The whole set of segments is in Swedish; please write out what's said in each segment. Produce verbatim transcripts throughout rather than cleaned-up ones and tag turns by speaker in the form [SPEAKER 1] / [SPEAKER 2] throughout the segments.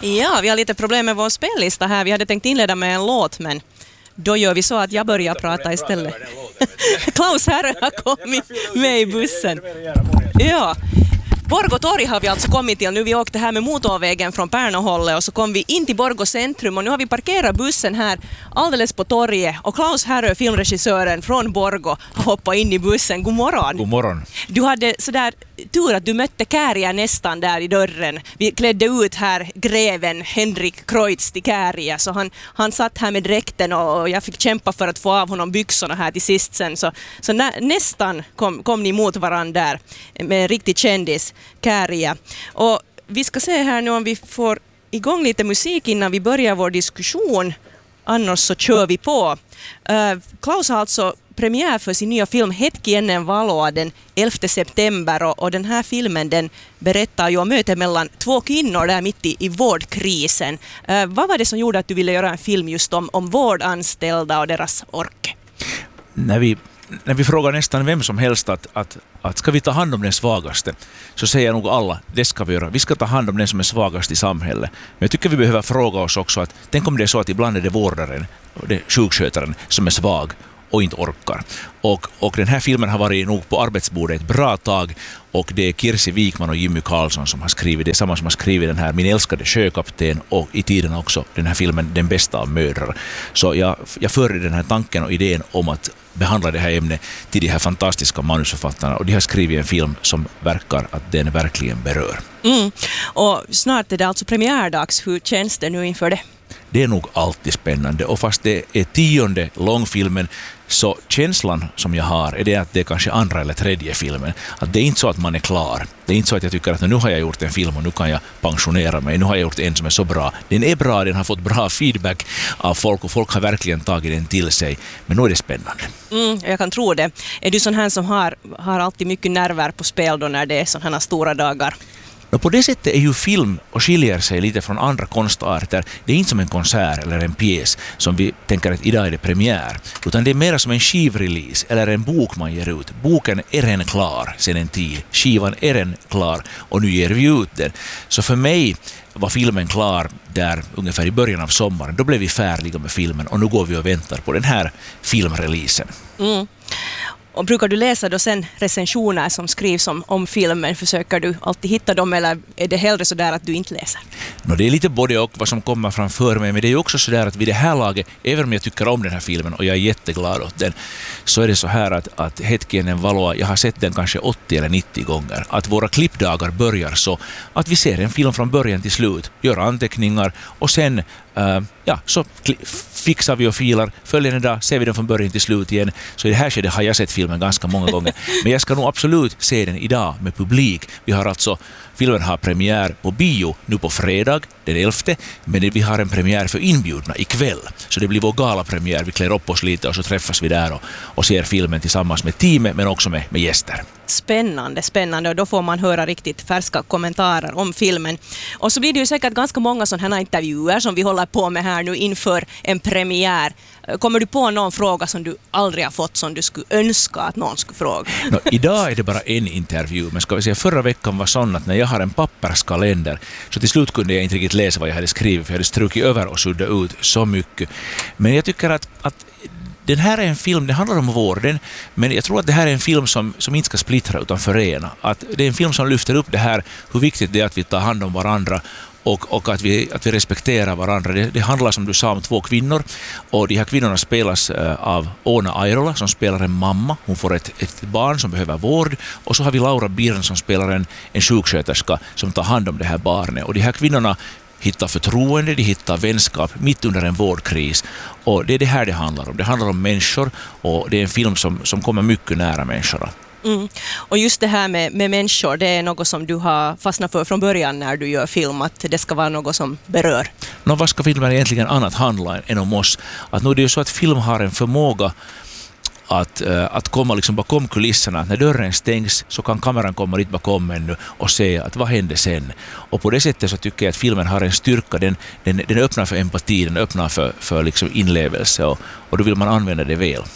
[SPEAKER 1] Ja, vi har lite problem med vår spellista här. Vi hade tänkt inleda med en låt, men då gör vi så att jag börjar prata istället. Klaus Herre har kommit med i bussen. Ja. Borgå torg har vi alltså kommit till nu. Vi åkte här med motorvägen från Pärnahållet och så kom vi in till Borgå centrum och nu har vi parkerat bussen här alldeles på torget och Klaus Herrö, filmregissören från Borgå, har hoppat in i bussen. God morgon.
[SPEAKER 2] God morgon.
[SPEAKER 1] Du hade sådär tur att du mötte Kääriä nästan där i dörren. Vi klädde ut här greven Henrik Kreutz till Kääriä så han, han satt här med dräkten och jag fick kämpa för att få av honom byxorna här till sist sen. Så, så nä, nästan kom, kom ni mot varandra där med en riktig kändis. Kääriä. Och vi ska se här nu om vi får igång lite musik innan vi börjar vår diskussion. Annars så kör vi på. Uh, Klaus har alltså premiär för sin nya film Hetki ennen valoa den elfte september och, och den här filmen den berättar ju om mötet mellan två kvinnor där mitt i, i vårdkrisen. Uh, vad var det som gjorde att du ville göra en film just om, om vårdanställda och deras ork?
[SPEAKER 2] När vi När vi frågar nästan vem som helst att, att, att ska vi ta hand om den svagaste, så säger nog alla, det ska vi göra. Vi ska ta hand om den som är svagast i samhället. Men jag tycker vi behöver fråga oss också att tänk om det är så att ibland är det vårdaren, det är sjukskötaren som är svag och inte orkar. Och, och den här filmen har varit nog på arbetsbordet ett bra tag och det är Kirsi Wikman och Jimmy Karlsson som har skrivit det, samma som har skrivit den här Min älskade sjökapten och i tiden också den här filmen Den bästa av mödrar. Så jag, jag förde den här tanken och idén om att behandla det här ämnet till de här fantastiska manusförfattarna och de har skrivit en film som verkar att den verkligen berör.
[SPEAKER 1] Mm. Och snart är det alltså premiärdags. Hur känns det nu inför det?
[SPEAKER 2] Det är nog alltid spännande och fast det är tionde långfilmen så känslan som jag har är det att det är kanske andra eller tredje filmen. Att det är inte så att man är klar. Det är inte så att jag tycker att nu har jag gjort en film och nu kan jag pensionera mig. Nu har jag gjort en som är så bra. Den är bra, den har fått bra feedback av folk och folk har verkligen tagit den till sig. Men nu är det spännande.
[SPEAKER 1] Mm, jag kan tro det. Är du sån här som har, har alltid mycket nerver på spel då när det är sådana här stora dagar?
[SPEAKER 2] Och på det sättet är ju film och skiljer sig lite från andra konstarter. Det är inte som en konsert eller en pjäs som vi tänker att idag är det premiär. Utan det är mer som en skivrelease eller en bok man ger ut. Boken är redan klar sedan en tid. Skivan är redan klar och nu ger vi ut den. Så för mig var filmen klar där ungefär i början av sommaren. Då blev vi färdiga med filmen och nu går vi och väntar på den här filmreleasen. Mm.
[SPEAKER 1] Och brukar du läsa då sen recensioner som skrivs om, om filmen? Försöker du alltid hitta dem eller är det hellre så där att du inte läser?
[SPEAKER 2] No, det är lite både och vad som kommer framför mig, men det är ju också så där att vid det här laget, även om jag tycker om den här filmen och jag är jätteglad åt den, så är det så här att, att Hetki ennen valoa, jag har sett den kanske åttio eller nittio gånger. Att våra klippdagar börjar så att vi ser en film från början till slut, gör anteckningar och sen Uh, ja, så fixar vi och filar. Följande dag ser vi den från början till slut igen. Så i det här skedet har jag sett filmen ganska många gånger. Men jag ska nog absolut se den idag med publik. Vi har alltså, filmen har premiär på bio nu på fredag den elfte. Men vi har en premiär för inbjudna ikväll. Så det blir vår galapremiär. Vi klär upp oss lite och så träffas vi där och, och ser filmen tillsammans med teamet men också med, med gäster.
[SPEAKER 1] Spännande, spännande och då får man höra riktigt färska kommentarer om filmen. Och så blir det ju säkert ganska många sådana här intervjuer som vi håller på med här nu inför en premiär. Kommer du på någon fråga som du aldrig har fått som du skulle önska att någon skulle fråga?
[SPEAKER 2] No, idag är det bara en intervju, men ska vi säga förra veckan var sån att när jag har en papperskalender så till slut kunde jag inte riktigt läsa vad jag hade skrivit för jag hade strukit över och suddat ut så mycket. Men jag tycker att, att den här är en film, det handlar om vården, men jag tror att det här är en film som, som inte ska splittra utan förena. Att det är en film som lyfter upp det här, hur viktigt det är att vi tar hand om varandra och, och att, vi, att vi respekterar varandra. Det, det handlar som du sa om två kvinnor och de här kvinnorna spelas äh, av Oona Airola som spelar en mamma. Hon får ett, ett barn som behöver vård och så har vi Laura Birn som spelar en, en sjuksköterska som tar hand om det här barnet. Och de här kvinnorna hittar förtroende, de hittar vänskap mitt under en vårdkris. Och det är det här det handlar om. Det handlar om människor och det är en film som, som kommer mycket nära människorna.
[SPEAKER 1] Mm. Och just det här med, med människor, det är något som du har fastnat för från början när du gör film, att det ska vara något som berör.
[SPEAKER 2] Nå, vad ska filmen egentligen annat handla än om oss? Att nu är det ju så att film har en förmåga Att, uh, att komma liksom bakom kulisserna. När dörren stängs så kan kameran komma lite bakom ännu och se att vad hände sen. Och på det sättet så tycker jag att filmen har en styrka. Den, den, den öppnar för empati, den öppnar för, för liksom inlevelse och, och då vill man använda det väl.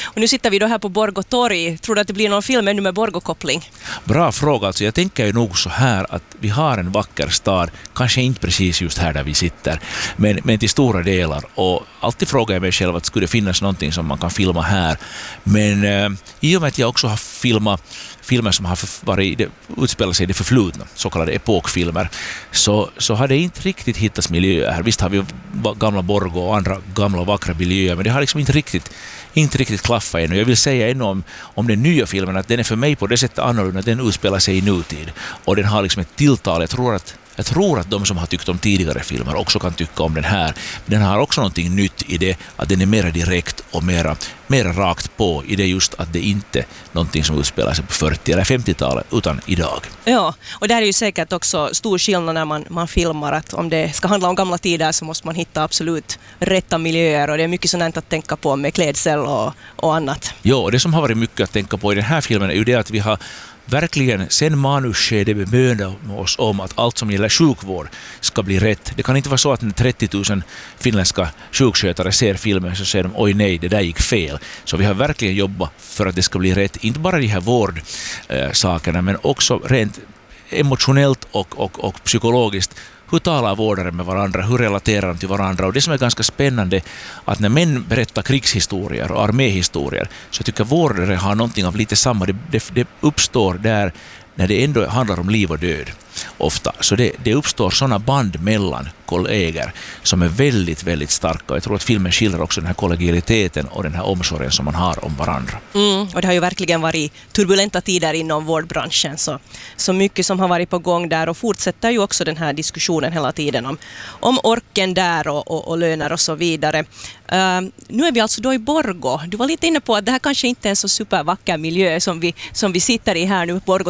[SPEAKER 1] Och nu sitter vi då här på Borgå torg. Tror du att det blir någon film ännu med Borgå-koppling?
[SPEAKER 2] Bra fråga. Alltså jag tänker ju nog så här att vi har en vacker stad, kanske inte precis just här där vi sitter, men, men till stora delar. Och alltid frågar jag mig själv att skulle det finnas någonting som man kan filma här. Men eh, i och med att jag också har filmat filmer som har varit, utspelat sig i det förflutna, så kallade epokfilmer, så, så har det inte riktigt hittats miljöer här. Visst har vi gamla Borgå och andra gamla vackra miljöer, men det har liksom inte riktigt, inte riktigt klaffat ännu. Jag vill säga ännu om, om den nya filmen att den är för mig på det sättet annorlunda, den utspelar sig i nutid. Och den har liksom ett tilltal, jag tror att Jag tror att de som har tyckt om tidigare filmer också kan tycka om den här. Men den har också någonting nytt i det att den är mer direkt och mer, mer rakt på i det just att det inte är någonting som utspelar sig på fyrtio- eller femtiotalet utan idag.
[SPEAKER 1] Ja, och det här är ju säkert också stor skillnad när man, man filmar att om det ska handla om gamla tider så måste man hitta absolut rätta miljöer och det är mycket sådant att tänka på med klädsel och, och annat.
[SPEAKER 2] Ja, och det som har varit mycket att tänka på i den här filmen är ju det att vi har verkligen sen manusskedet bemöda oss om att allt som gäller sjukvård ska bli rätt. Det kan inte vara så att när trettio tusen finländska sjukskötare ser filmen så säger de oj nej, det där gick fel. Så vi har verkligen jobbat för att det ska bli rätt. Inte bara de här vårdsakerna men också rent emotionellt och, och, och psykologiskt. Hur talar vårdare med varandra? Hur relaterar de till varandra? Och det som är ganska spännande att när män berättar krigshistorier och arméhistorier så tycker vårdare har någonting av lite samma. Det, det, det uppstår där när det ändå handlar om liv och död ofta. Så det, det uppstår sådana band mellan kollegor som är väldigt, väldigt starka. Jag tror att filmen skildrar också den här kollegialiteten och den här omsorgen som man har om varandra.
[SPEAKER 1] Mm, och det har ju verkligen varit turbulenta tider inom vårdbranschen. Så, så mycket som har varit på gång där och fortsätter ju också den här diskussionen hela tiden om, om orken där och, och, och löner och så vidare. Uh, nu är vi alltså då i Borgå. Du var lite inne på att det här kanske inte är en så supervacker miljö som vi, som vi sitter i här nu på Borgå